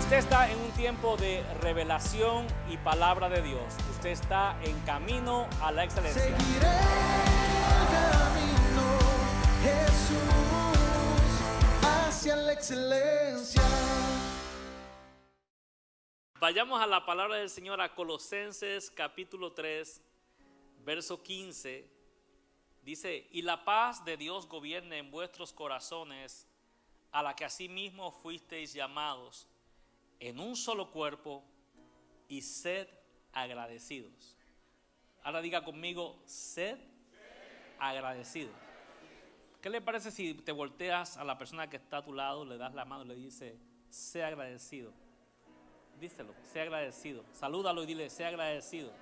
Usted está en un tiempo de revelación y palabra de Dios. Usted está en camino a la excelencia. Seguiré el camino, Jesús, hacia la excelencia. Vayamos a la palabra del Señor, a Colosenses capítulo 3, verso 15. Dice: y la paz de Dios gobierne en vuestros corazones, a la que asimismo fuisteis llamados en un solo cuerpo, y sed agradecidos. Ahora diga conmigo: sed agradecido. ¿Qué le parece si te volteas a la persona que está a tu lado, le das la mano y le dices: sé agradecido? Díselo: sé agradecido. Salúdalo y dile: sé agradecido.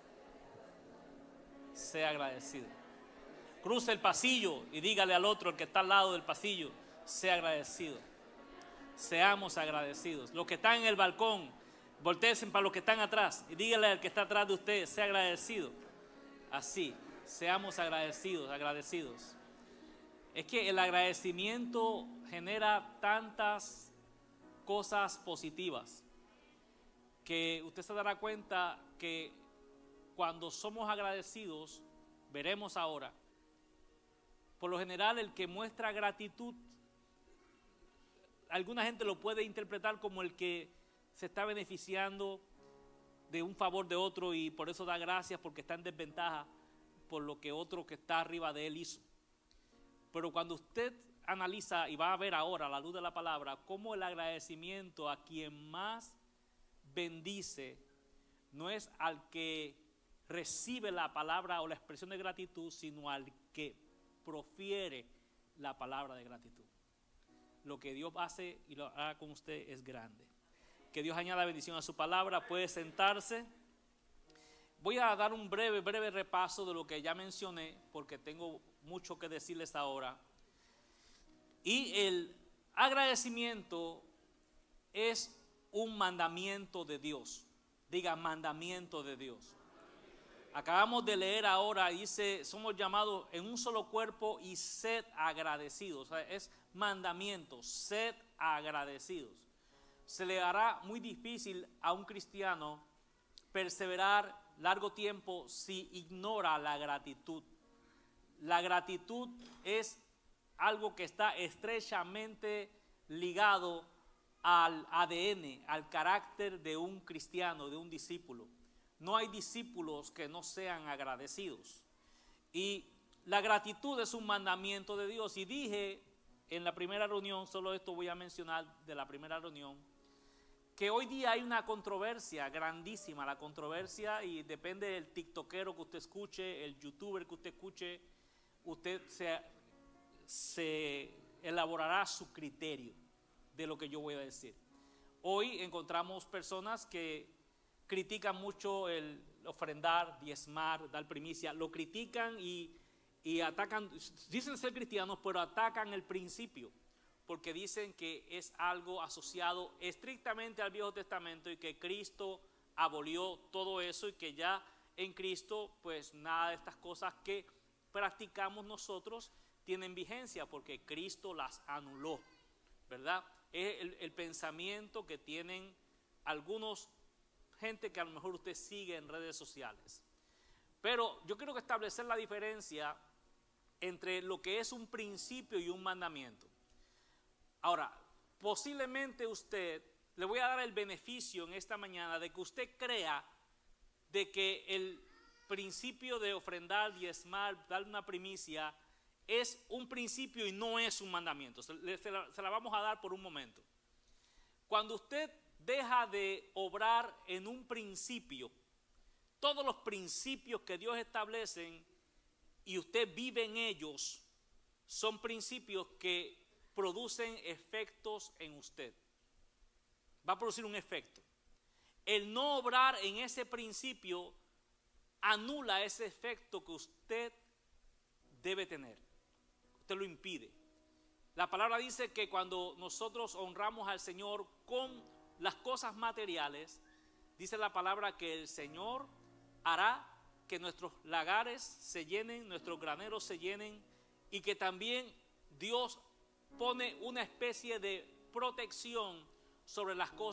Sé agradecido. Cruce el pasillo y dígale al otro, el que está al lado del pasillo: sé agradecido. Seamos agradecidos. Los que están en el balcón, voltéense para los que están atrás y dígale al que está atrás de usted: sea agradecido. Así, seamos agradecidos, agradecidos. Es que el agradecimiento genera tantas cosas positivas que usted se dará cuenta que cuando somos agradecidos, veremos ahora, por lo general el que muestra gratitud, alguna gente lo puede interpretar como el que se está beneficiando de un favor de otro y por eso da gracias porque está en desventaja por lo que otro que está arriba de él hizo. Pero cuando usted analiza, y va a ver ahora a la luz de la palabra, cómo el agradecimiento a quien más bendice no es al que recibe la palabra o la expresión de gratitud, sino al que profiere la palabra de gratitud. Lo que Dios hace y lo hará con usted es grande. Que Dios añada bendición a su palabra. Puede sentarse. Voy a dar un breve repaso de lo que ya mencioné, porque tengo mucho que decirles ahora. Y el agradecimiento es un mandamiento de Dios. Diga: mandamiento de Dios. Acabamos de leer ahora, dice: somos llamados en un solo cuerpo y sed agradecidos. O sea, es mandamiento, sed agradecidos. Se le hará muy difícil a un cristiano perseverar largo tiempo si ignora la gratitud. La gratitud es algo que está estrechamente ligado al ADN, al carácter de un cristiano, de un discípulo. No hay discípulos que no sean agradecidos. Y la gratitud es un mandamiento de Dios. Y dije en la primera reunión, solo esto voy a mencionar de la primera reunión, que hoy día hay una controversia grandísima. La controversia, y depende del tiktokero que usted escuche, el youtuber que usted escuche, usted se elaborará su criterio de lo que yo voy a decir. Hoy encontramos personas que critican mucho el ofrendar, diezmar, dar primicia. Lo critican y atacan, dicen ser cristianos, pero atacan el principio, porque dicen que es algo asociado estrictamente al Viejo Testamento y que Cristo abolió todo eso y que ya en Cristo pues nada de estas cosas que practicamos nosotros tienen vigencia porque Cristo las anuló, ¿verdad? Es el pensamiento que tienen algunos gente que a lo mejor usted sigue en redes sociales. Pero yo quiero establecer la diferencia entre lo que es un principio y un mandamiento. Ahora, posiblemente usted, le voy a dar el beneficio en esta mañana de que usted crea de que el principio de ofrendar, diezmar, dar una primicia es un principio y no es un mandamiento. Se la vamos a dar por un momento. Cuando usted deja de obrar en un principio, todos los principios que Dios establece y usted vive en ellos, son principios que producen efectos en usted. Va a producir un efecto. El no obrar en ese principio anula ese efecto que usted debe tener. Usted lo impide. La palabra dice que cuando nosotros honramos al Señor con las cosas materiales, dice la palabra que el Señor hará que nuestros lagares se llenen, nuestros graneros se llenen, y que también Dios pone una especie de protección sobre las cosas